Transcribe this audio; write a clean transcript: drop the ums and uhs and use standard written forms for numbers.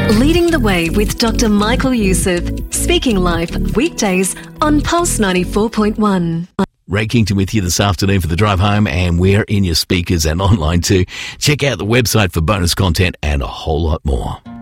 Leading the Way with Dr. Michael Youssef. Speaking Life, weekdays on Pulse 94.1. Ray Kington with you this afternoon for the drive home, and we're in your speakers and online too. Check out the website for bonus content and a whole lot more.